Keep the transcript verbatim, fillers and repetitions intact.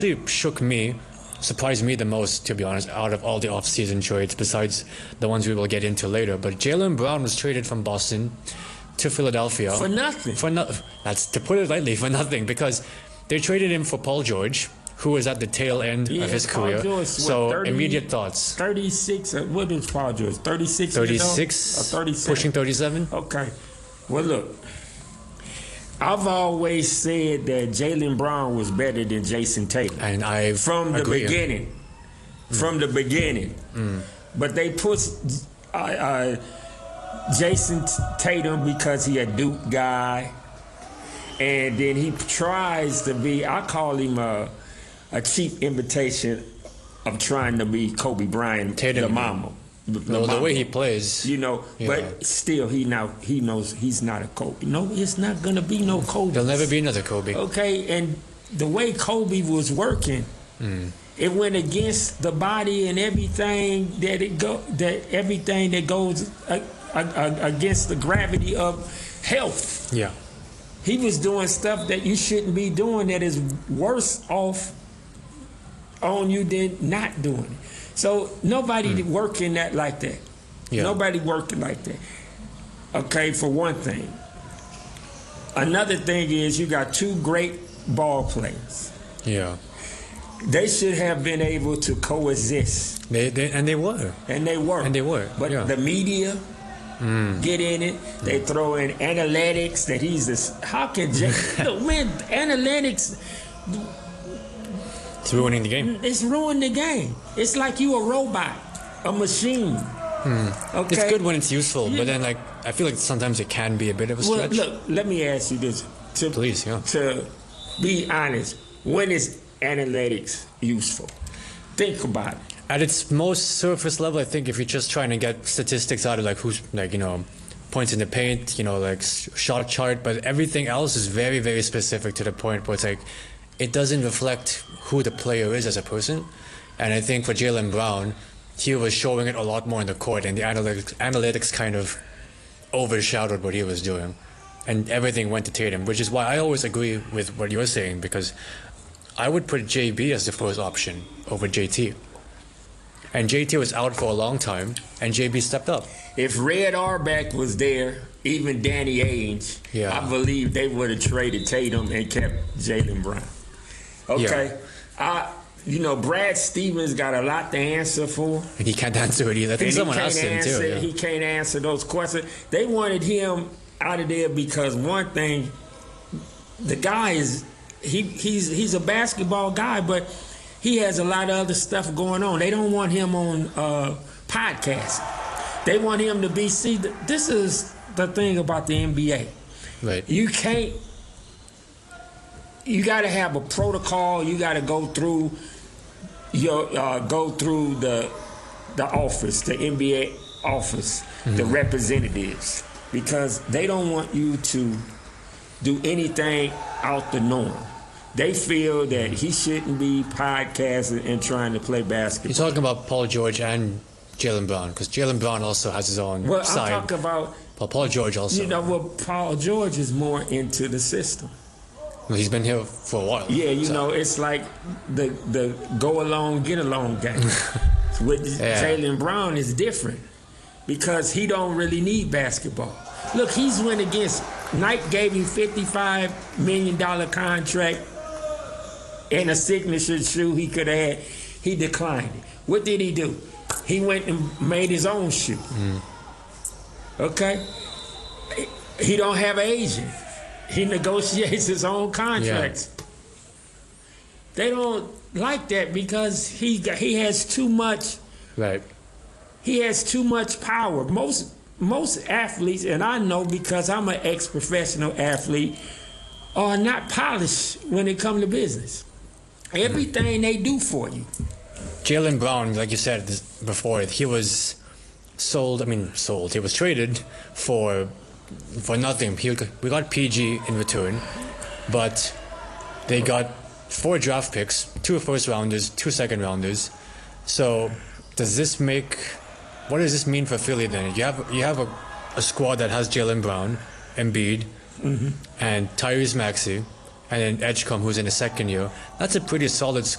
actually shook me, surprised me the most, to be honest, out of all the off-season trades, besides the ones we will get into later. But Jaylen Brown was traded from Boston to Philadelphia for nothing. For no, that's to put it lightly, for nothing, because they traded him for Paul George, who was at the tail end yeah, of his Paul career. George, so what, thirty, immediate thoughts. thirty-six. Uh, what is Paul George? thirty-six. thirty-six. Or thirty-seven. Pushing thirty-seven. Okay. Well, look. I've always said that Jaylen Brown was better than Jason Tatum. And I from the agree. beginning. Mm. From the beginning. Mm. But they put uh, uh, Jason Tatum because he a Duke guy, and then he tries to be. I call him a, a cheap imitation of trying to be Kobe Bryant, Tatum, the mama. The, no, the way he plays, you know, yeah. But still, he now he knows he's not a Kobe. No, it's not gonna be no Kobe. There'll never be another Kobe. Okay, and the way Kobe was working, mm. it went against the body and everything that it go that everything that goes uh, uh, against the gravity of health. Yeah, he was doing stuff that you shouldn't be doing. That is worse off on you than not doing it. So nobody mm. working that like that. Yeah. Nobody working like that. Okay, for one thing. Another thing is you got two great ball players. Yeah. They should have been able to coexist. They, they and they were. And they were. And they were. But yeah. the media mm. get in it. They mm. throw in analytics that he's this. How can Jay? Look, man, analytics. It's ruining the game. It's ruining the game. It's like you a robot, a machine. Hmm. Okay? It's good when it's useful, yeah. But then like I feel like sometimes it can be a bit of a stretch. Well, look, let me ask you this. To, Please, yeah. To be honest, when is analytics useful? Think about it. At its most surface level, I think if you're just trying to get statistics out of like who's like, you know, points in the paint, you know, like shot chart, but everything else is very, very specific to the point where it's like it doesn't reflect who the player is as a person. And I think for Jaylen Brown, he was showing it a lot more in the court, and the analytics, analytics kind of overshadowed what he was doing. And everything went to Tatum, which is why I always agree with what you're saying, because I would put J B as the first option over J T. And J T was out for a long time, and J B stepped up. If Red Auerbach was there, even Danny Ainge, yeah. I believe they would have traded Tatum and kept Jaylen Brown. Okay, yeah. I, you know, Brad Stevens got a lot to answer for. And he can't answer it either. I think someone asked him too. Yeah. He can't answer those questions. They wanted him out of there because one thing, the guy is, he he's he's a basketball guy, but he has a lot of other stuff going on. They don't want him on uh, podcasts. They want him to be, see, this is the thing about the N B A. Right. You can't, you got to have a protocol. You got to go through your uh, go through the the office, the N B A office, mm-hmm. the representatives, because they don't want you to do anything out the norm. They feel that he shouldn't be podcasting and trying to play basketball. You're talking about Paul George and Jaylen Brown, because Jaylen Brown also has his own well, side. I'm talking about Paul, Paul George also. You know, well, Paul George is more into the system. Well, he's been here for a while. Yeah, you so. know, it's like the the go along, get along game. With yeah. Jaylen Brown is different because he don't really need basketball. Look, he's went against Nike, gave him fifty-five million dollars contract and a signature shoe he could have had. He declined it. What did he do? He went and made his own shoe. Mm. Okay? He don't have an agent. He negotiates his own contracts. Yeah. They don't like that because he he has too much. Right. He has too much power. Most most athletes, and I know because I'm an ex-professional athlete, are not polished when it comes to business. Everything mm. they do for you. Jaylen Brown, like you said before, he was sold. I mean, sold. He was traded for. For nothing. We got P G in return, but they got four draft picks, two first rounders, two second rounders. So does this make, what does this mean for Philly then? You have you have a, a squad that has Jaylen Brown, Embiid, mm-hmm. and Tyrese Maxey, and then Edgecombe, who's in his second year. That's a pretty solid